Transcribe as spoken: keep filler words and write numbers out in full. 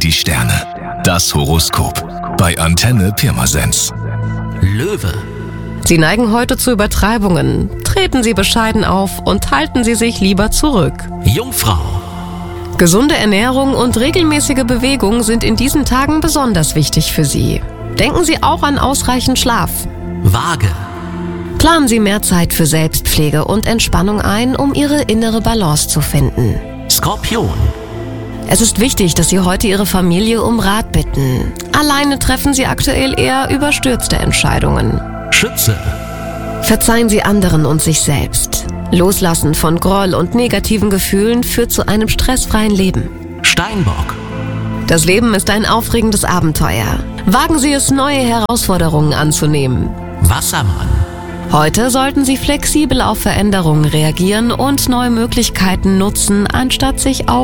die Sterne. Das Horoskop. Bei Antenne Pirmasens. Löwe. Sie neigen heute zu Übertreibungen. Treten Sie bescheiden auf und halten Sie sich lieber zurück. Jungfrau. Gesunde Ernährung und regelmäßige Bewegung sind in diesen Tagen besonders wichtig für Sie. Denken Sie auch an ausreichend Schlaf. Waage. Planen Sie mehr Zeit für Selbstpflege und Entspannung ein, um Ihre innere Balance zu finden. Skorpion. Es ist wichtig, dass Sie heute Ihre Familie um Rat bitten. Alleine treffen Sie aktuell eher überstürzte Entscheidungen. Schütze. Verzeihen Sie anderen und sich selbst. Loslassen von Groll und negativen Gefühlen führt zu einem stressfreien Leben. Steinbock. Das Leben ist ein aufregendes Abenteuer. Wagen Sie es, neue Herausforderungen anzunehmen. Wassermann. Heute sollten Sie flexibel auf Veränderungen reagieren und neue Möglichkeiten nutzen, anstatt sich auf